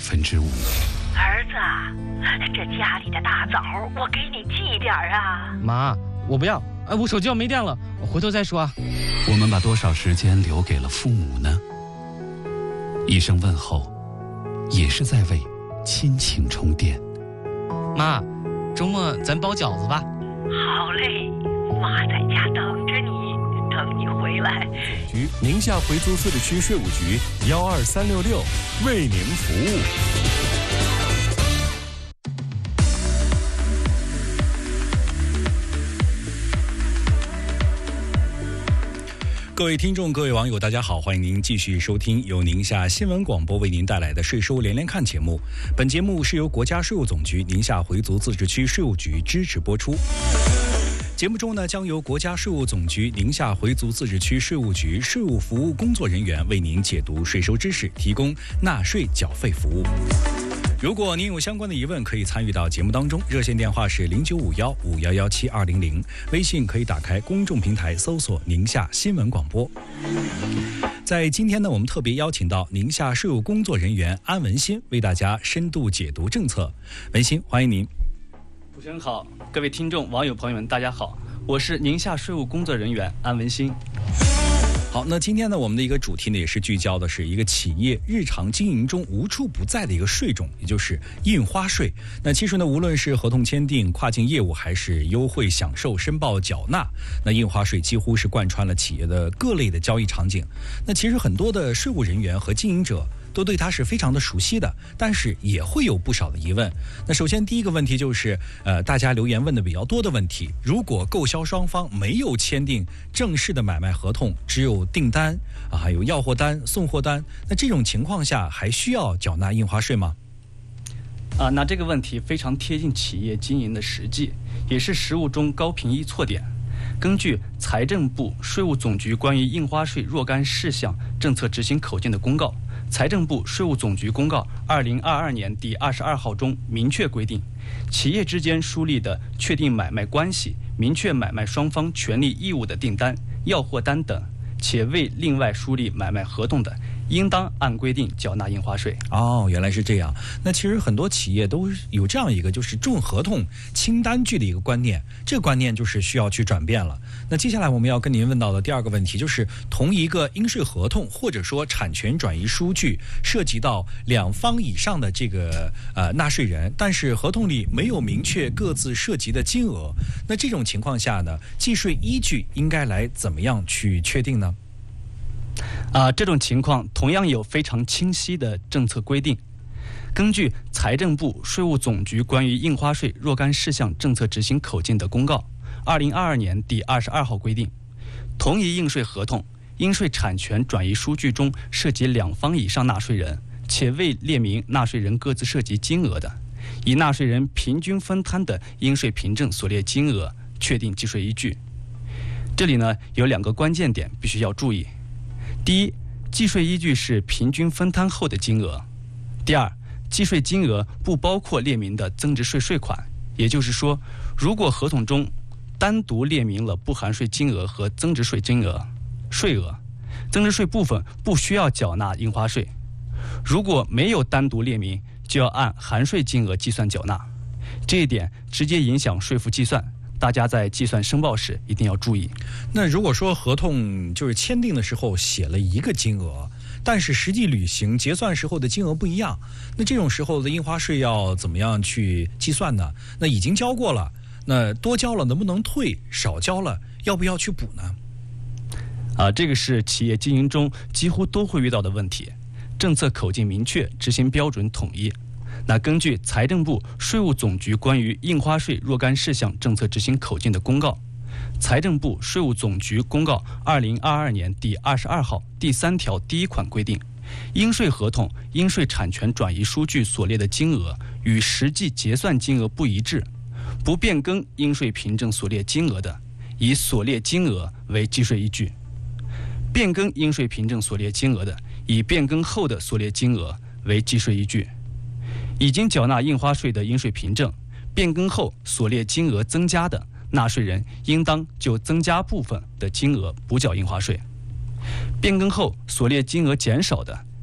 5%。 儿子，这家里的大枣我给你寄点啊。 妈，我不要，我手机要没电了，我回头再说啊。 我们把多少时间留给了父母呢？一声问候，也是在为亲情充电。 妈，周末咱包饺子吧。 好嘞，妈在家等着你，等你回来。 局宁夏回族自治区税务局12366为您服务。 各位听众，各位网友，大家好，欢迎您继续收听由宁夏新闻广播为您带来的税收连连看节目。本节目是由国家税务总局宁夏回族自治区税务局支持播出。节目中呢，将由国家税务总局宁夏回族自治区税务局税务服务工作人员为您解读税收知识，提供纳税缴费服务。如果您有相关的疑问，可以参与到节目当中，热线电话是0951517200，微信可以打开公众平台搜索宁夏新闻广播。在今天呢，我们特别邀请到宁夏税务工作人员安文新为大家深度解读政策。文新，欢迎您。 主持人好，各位听众网友朋友们大家好，我是宁夏税务工作人员安文新。 好，那今天呢，我们的一个主题呢，也是聚焦的是一个企业日常经营中无处不在的一个税种，也就是印花税。那其实呢，无论是合同签订、跨境业务，还是优惠享受、申报缴纳，那印花税几乎是贯穿了企业的各类的交易场景。那其实很多的税务人员和经营者都对它是非常的熟悉的，但是也会有不少的疑问。那首先第一个问题就是大家留言问的比较多的问题，如果购销双方没有签订正式的买卖合同，只有订单还有要货单、送货单，那这种情况下还需要缴纳印花税吗？ 那这个问题非常贴近企业经营的实际，也是实务中高频易错点。根据财政部、税务总局关于印花税若干事项政策执行口径的公告，财政部、税务总局公告2022年第22号中明确规定，企业之间书立的确定买卖关系、明确买卖双方权利义务的订单、要货单等，且未另外书立买卖合同的，应当按规定缴纳印花税。 原来是这样。那其实很多企业都有这样一个就是重合同轻单据的一个观念，这个观念就是需要去转变了。那接下来我们要跟您问到的第二个问题，就是同一个应税合同或者说产权转移书据涉及到两方以上的这个纳税人，但是合同里没有明确各自涉及的金额，那这种情况下呢，计税依据应该来怎么样去确定呢？ 这种情况同样有非常清晰的政策规定。根据财政部、税务总局关于印花税若干事项政策执行口径的公告2022年第22号规定，同一应税合同、应税产权转移书据中涉及两方以上纳税人，且未列明纳税人各自涉及金额的，以纳税人平均分摊的应税凭证所列金额确定计税依据。这里呢有两个关键点必须要注意。第一，计税依据是平均分摊后的金额。第二，计税金额不包括列明的增值税税款，也就是说，如果合同中单独列明了不含税金额和增值税金额、税额，增值税部分不需要缴纳印花税；如果没有单独列明，就要按含税金额计算缴纳。这一点直接影响税负计算，大家在计算申报时一定要注意。 那如果说合同就是签订的时候写了一个金额，但是实际履行结算时候的金额不一样，那这种时候的印花税要怎么样去计算呢？那已经交过了，那多交了能不能退？少交了要不要去补呢？ 这个是企业经营中几乎都会遇到的问题，政策口径明确，执行标准统一。那根据财政部、税务总局关于印花税若干事项政策执行口径的公告，财政部、税务总局公告2022年第22号第3条第1款规定，应税合同、应税产权转移书据所列的金额与实际结算金额不一致，不变更应税凭证所列金额的，以所列金额为计税依据；变更应税凭证所列金额的，以变更后的所列金额为计税依据。已经缴纳印花税的应税凭证变更后所列金额增加的，纳税人应当就增加部分的金额补缴印花税；变更后所列金额减少的，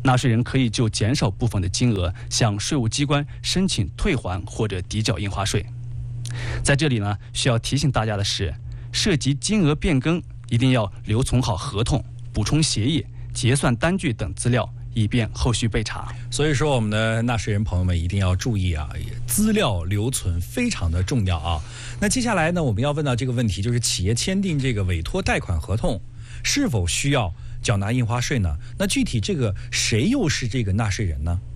纳税人可以就减少部分的金额向税务机关申请退还或者抵缴印花税。在这里呢，需要提醒大家的是，涉及金额变更一定要留存好合同、补充协议、结算单据等资料，以便后续备查。 所以说，我们的纳税人朋友们一定要注意啊，资料留存非常的重要啊。那接下来呢，我们要问到这个问题，就是企业签订这个委托贷款合同，是否需要缴纳印花税呢？那具体这个谁又是这个纳税人呢？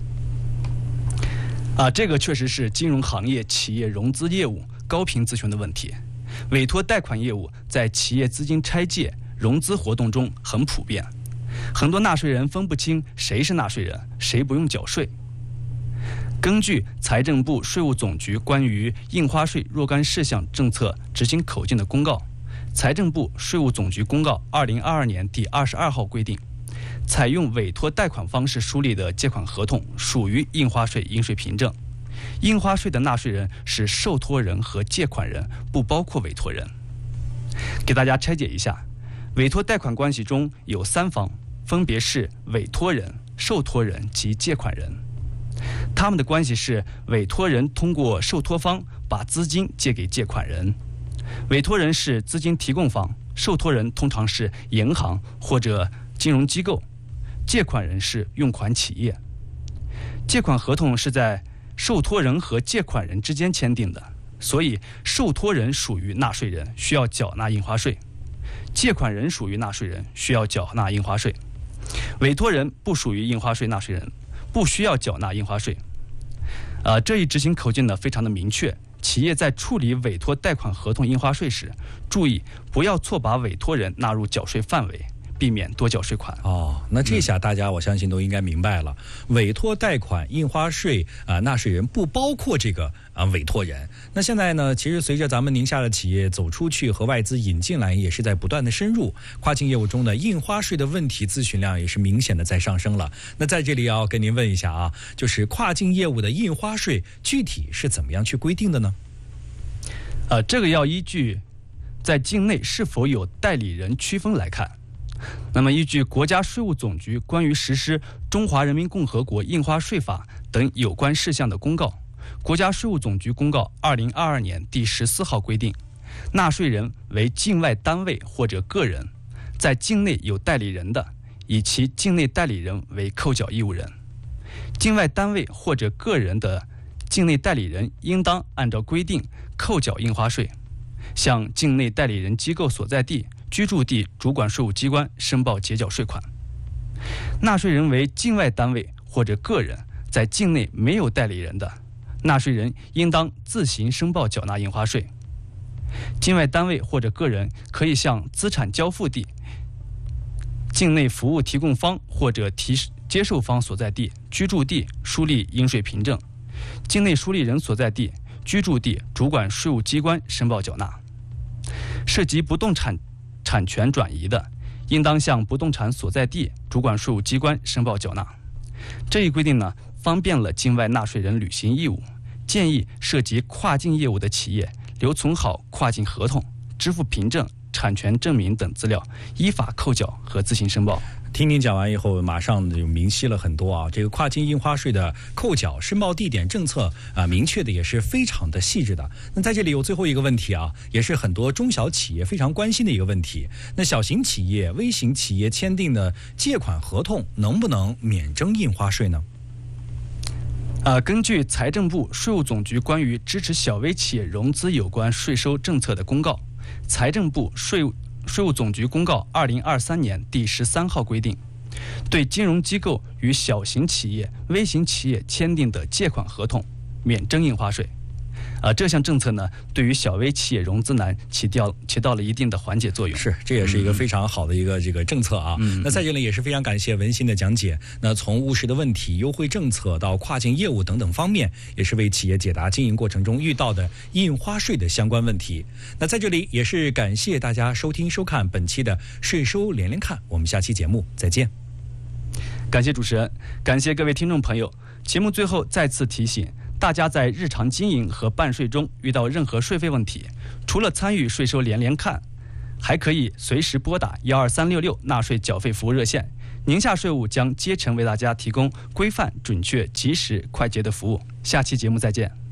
这个确实是金融行业企业融资业务高频咨询的问题。委托贷款业务在企业资金拆借、融资活动中很普遍，很多纳税人分不清谁是纳税人，谁不用缴税。根据财政部税务总局关于印花税若干事项政策执行口径的公告，财政部税务总局公告2022年第22号规定，采用委托贷款方式梳理的借款合同属于印花税应税凭证。印花税的纳税人是受托人和借款人，不包括委托人。给大家拆解一下，委托贷款关系中有3方，分别是委托人、受托人及借款人。他们的关系是，委托人通过受托方把资金借给借款人，委托人是资金提供方，受托人通常是银行或者金融机构，借款人是用款企业。借款合同是在受托人和借款人之间签订的，所以受托人属于纳税人，需要缴纳印花税；借款人属于纳税人，需要缴纳印花税。委托人不属于印花税纳税人，不需要缴纳印花税。这一执行口径呢非常的明确，企业在处理委托贷款合同印花税时，注意不要错把委托人纳入缴税范围，避免多缴税款。 那这下大家我相信都应该明白了，委托贷款印花税纳税人不包括这个委托人。那现在呢，其实随着咱们宁夏的企业走出去和外资引进来，也是在不断的深入，跨境业务中的印花税的问题咨询量也是明显的在上升了。那在这里要跟您问一下啊，就是跨境业务的印花税具体是怎么样去规定的呢？ 这个要依据在境内是否有代理人区分来看。那么依据国家税务总局关于实施《中华人民共和国印花税法》等有关事项的公告，国家税务总局公告2022年第14号规定，纳税人为境外单位或者个人，在境内有代理人的，以其境内代理人为扣缴义务人。境外单位或者个人的境内代理人应当按照规定扣缴印花税，向境内代理人机构所在地、居住地主管税务机关申报结缴税款。纳税人为境外单位或者个人，在境内没有代理人的，纳税人应当自行申报缴纳印花税。境外单位或者个人可以向资产交付地、境内服务提供方或者接受方所在地、居住地梳理应税凭证，境内梳理人所在地、居住地主管税务机关申报缴纳。涉及不动产产权转移的，应当向不动产所在地主管税务机关申报缴纳。这一规定呢，方便了境外纳税人履行义务。建议涉及跨境业务的企业留存好跨境合同、支付凭证、产权证明等资料，依法扣缴和自行申报。 听您讲完以后，马上就明晰了很多啊！这个跨境印花税的扣缴、申报地点政策明确的也是非常的细致的。那在这里有最后一个问题啊，也是很多中小企业非常关心的一个问题。那小型企业、微型企业签订的借款合同能不能免征印花税呢？ 根据财政部税务总局关于支持小微企业融资有关税收政策的公告，财政部税务总局公告2023年第13号规定，对金融机构与小型企业、微型企业签订的借款合同免征印花税。这项政策呢，对于小微企业融资难起到了一定的缓解作用。 是，这也是一个非常好的一个这个政策啊。那在这里也是非常感谢文心的讲解。那从务实的问题、优惠政策到跨境业务等等方面，也是为企业解答经营过程中遇到的印花税的相关问题。那在这里也是感谢大家收听收看本期的税收连连看，我们下期节目再见。 感谢主持人，感谢各位听众朋友。节目最后再次提醒，大家在日常经营和办税中遇到任何税费问题，除了参与税收连连看，还可以随时拨打12366纳税缴费服务热线， 宁夏税务将竭诚为大家提供规范、准确、及时、快捷的服务。下期节目再见。